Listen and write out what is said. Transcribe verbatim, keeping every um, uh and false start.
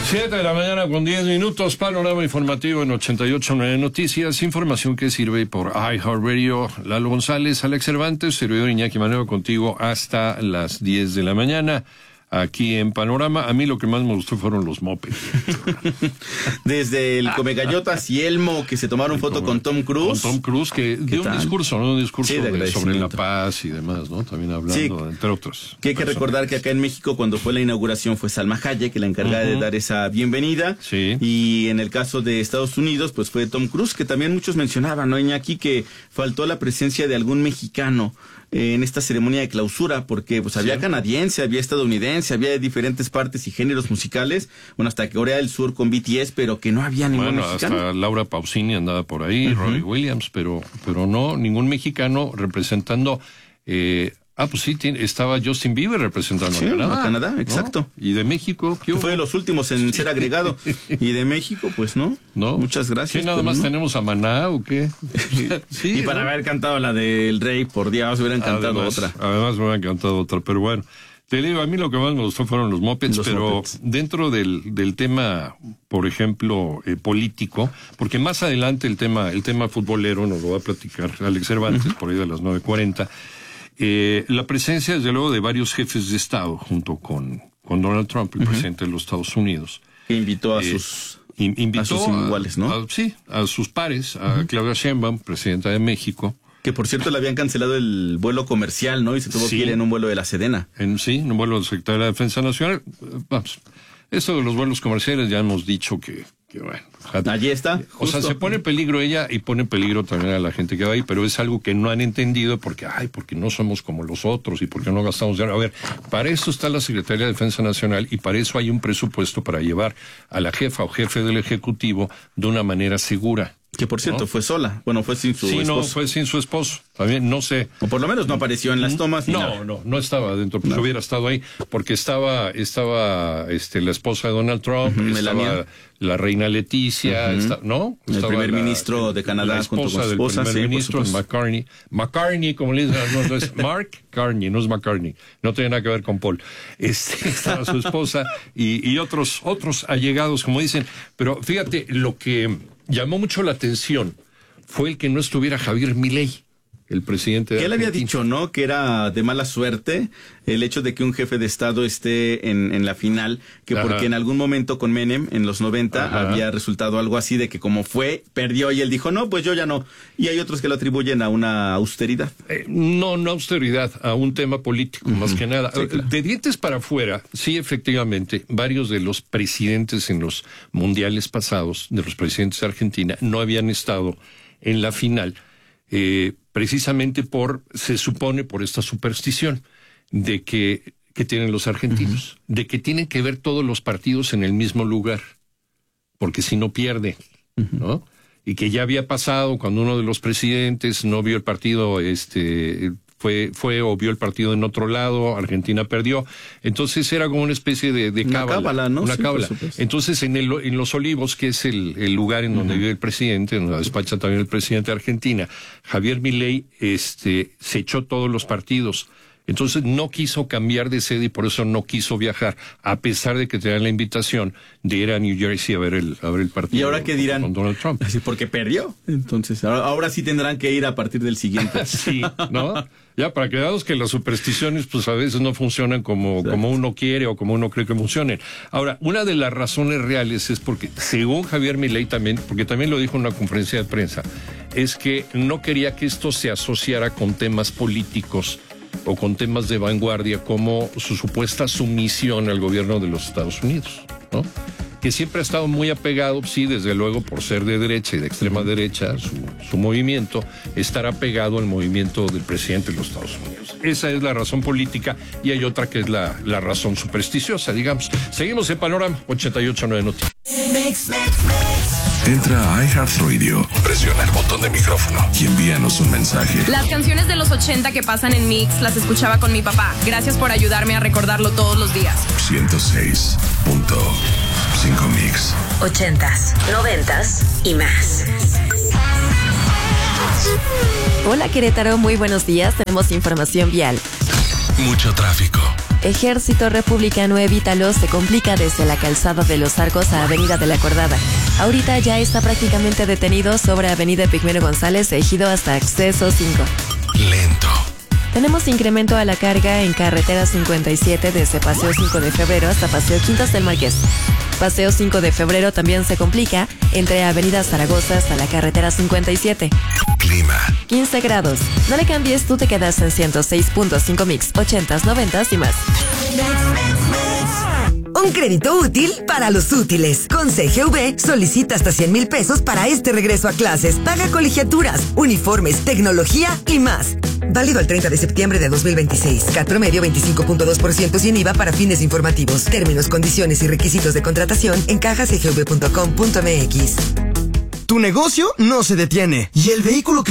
Siete de la mañana con diez minutos, panorama informativo en ochenta y ocho punto nueve Noticias, información que sirve por iHeartRadio. Lalo González, Alex Cervantes, servidor Iñaki Manero contigo hasta las diez de la mañana. Aquí en Panorama, a mí lo que más me gustó fueron los mopeds. Desde el Comegallotas y Elmo, que se tomaron foto con Tom Cruise. Con Tom Cruise, que dio un discurso, ¿no? Un discurso sí, de de, sobre la paz y demás, ¿no? También hablando, sí, entre otros. Que hay que recordar que acá en México, cuando fue la inauguración, fue Salma Hayek, que la encargada uh-huh. de dar esa bienvenida. Sí. Y en el caso de Estados Unidos, pues fue Tom Cruise, que también muchos mencionaban, ¿no, Iñaki? Que faltó la presencia de algún mexicano en esta ceremonia de clausura, porque pues había sí. canadiense, había estadounidense, había de diferentes partes y géneros musicales, bueno, hasta Corea del Sur con B T S, pero que no había ningún bueno, mexicano. Hasta Laura Pausini andaba por ahí, uh-huh. Robbie Williams, pero pero no, ningún mexicano representando... Eh, Ah, pues sí, tiene, estaba Justin Bieber representando sí, a Canadá. a Canadá, exacto. ¿No? ¿Y de México? ¿Qué fue de los últimos en ser agregado. Y de México, pues no. No. Muchas gracias. ¿Qué, nada más no. tenemos a Maná o qué? Sí, y para ¿no? haber cantado la del Rey, por Dios, hubieran cantado además, otra. Además me hubieran cantado otra, pero bueno. Te digo, a mí lo que más me gustó fueron los mopeds, los pero mopeds. Dentro del, del tema, por ejemplo, eh, político, porque más adelante el tema, el tema futbolero nos lo va a platicar Alex Cervantes, uh-huh. por ahí de las nueve cuarenta. Eh, la presencia, desde luego, de varios jefes de Estado, junto con, con Donald Trump, el uh-huh. presidente de los Estados Unidos. Que invitó a eh, sus, in, invitó a sus iguales, ¿no? A, a, sí, a sus pares, a uh-huh. Claudia Sheinbaum, presidenta de México. Que, por cierto, le habían cancelado el vuelo comercial, ¿no? Y se tuvo sí. que ir en un vuelo de la Sedena. En, sí, en un vuelo del secretario de la Defensa Nacional. Vamos, eso de los vuelos comerciales ya hemos dicho que... que bueno, allí está. Justo. O sea, se pone en peligro ella y pone en peligro también a la gente que va ahí, pero es algo que no han entendido porque, ay, porque no somos como los otros y porque no gastamos dinero. A ver, para eso está la Secretaría de Defensa Nacional y para eso hay un presupuesto para llevar a la jefa o jefe del Ejecutivo de una manera segura. Que por cierto, ¿no? Fue sola. Bueno, fue sin su sí, esposo. Sí, no, fue sin su esposo. También, no sé. O por lo menos no apareció en las tomas. No, nada. no, no estaba dentro, pues no. hubiera estado ahí, porque estaba, estaba, este, la esposa de Donald Trump, uh-huh, estaba Melania. La reina Leticia, uh-huh. está, ¿no? El estaba primer la, ministro de Canadá la esposa junto con su esposa, del primer sí, ministro, McCartney. McCartney, como le dicen, no, no es Mark Carney, no es McCartney, no tiene nada que ver con Paul. Este, estaba su esposa y, y otros, otros allegados, como dicen. Pero fíjate, lo que llamó mucho la atención fue el que no estuviera Javier Milei, el presidente de Argentina. Él había dicho, ¿no?, que era de mala suerte el hecho de que un jefe de Estado esté en, en la final, que Ajá. porque en algún momento con Menem, en los noventa, Ajá. había resultado algo así de que como fue, perdió y él dijo, no, pues yo ya no. Y hay otros que lo atribuyen a una austeridad. Eh, no, no austeridad, a un tema político, uh-huh. más que nada. Sí, claro. De dientes para afuera, sí, efectivamente, varios de los presidentes en los mundiales pasados, de los presidentes de Argentina, no habían estado en la final, eh, precisamente por, se supone, por esta superstición de que, que tienen los argentinos, uh-huh. de que tienen que ver todos los partidos en el mismo lugar, porque si no pierde, uh-huh. ¿no? Y que ya había pasado cuando uno de los presidentes no vio el partido, este... Fue, fue o vio el partido en otro lado, Argentina perdió. Entonces era como una especie de, de cábala. Una cábala, ¿no? Una sí, cábala. Entonces en, el, en Los Olivos, que es el, el lugar en donde uh-huh. vive el presidente, donde despacha también el presidente de Argentina, Javier Milei este, se echó todos los partidos. Entonces no quiso cambiar de sede y por eso no quiso viajar, a pesar de que tenía la invitación de ir a New Jersey a ver el, a ver el partido. ¿Y ahora qué dirán? Con Donald Trump. Así porque perdió. Entonces ahora, ahora sí tendrán que ir a partir del siguiente. Sí, ¿no? Ya, para que veamos que las supersticiones pues a veces no funcionan como, como uno quiere o como uno cree que funcionen. Ahora, una de las razones reales es porque, según Javier Milei también, porque también lo dijo en una conferencia de prensa, es que no quería que esto se asociara con temas políticos o con temas de vanguardia como su supuesta sumisión al gobierno de los Estados Unidos, ¿no? Que siempre ha estado muy apegado, sí, desde luego por ser de derecha y de extrema derecha, su, su movimiento, estar apegado al movimiento del presidente de los Estados Unidos. Esa es la razón política y hay otra que es la, la razón supersticiosa, digamos. Seguimos en Panorama ochenta y ocho punto nueve Noticias. Entra a iHeartRadio, presiona el botón de micrófono y envíanos un mensaje. Las canciones de los ochenta que pasan en Mix las escuchaba con mi papá. Gracias por ayudarme a recordarlo todos los días. ciento seis punto cinco Mix. Ochentas, noventas y más. Hola Querétaro, muy buenos días. Tenemos información vial. Mucho tráfico. Ejército Republicano Evítalo se complica desde la calzada de Los Arcos a Avenida de la Acordada. Ahorita ya está prácticamente detenido sobre Avenida Pigmenio González, Ejido hasta Acceso cinco. Lento. Tenemos incremento a la carga en carretera cincuenta y siete desde Paseo cinco de febrero hasta Paseo Quintas del Marqués. Paseo cinco de febrero también se complica entre Avenida Zaragoza hasta la carretera cincuenta y siete. Clima. quince grados. No le cambies, tú te quedas en ciento seis punto cinco mix, ochentas, noventas y más. Un crédito útil para los útiles. Con C G V solicita hasta cien mil pesos para este regreso a clases. Paga colegiaturas, uniformes, tecnología y más. Válido al treinta de septiembre de dos mil veintiséis. C A T promedio veinticinco punto dos por ciento sin I V A para fines informativos. Términos, condiciones y requisitos de contratación en caja c g v punto com punto m x. Tu negocio no se detiene y el vehículo que